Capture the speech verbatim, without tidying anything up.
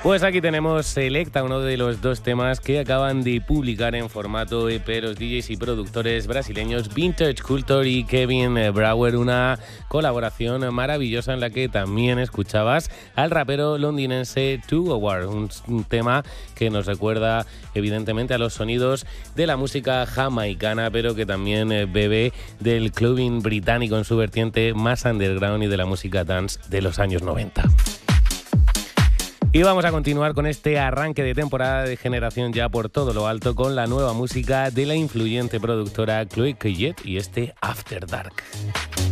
Pues aquí tenemos Selecta, uno de los dos temas que acaban de publicar en formato E P los D Js y productores brasileños Vintage Culture y Kevin Brower, una colaboración maravillosa en la que también escuchabas al rapero londinense Two Award, un, un tema que nos recuerda evidentemente a los sonidos de la música jamaicana, pero que también bebe del clubbing británico en su vertiente más underground y de la música dance de los años noventa. Y vamos a continuar con este arranque de temporada de Generación Ya por todo lo alto con la nueva música de la influyente productora Chloe Coyet y este After Dark.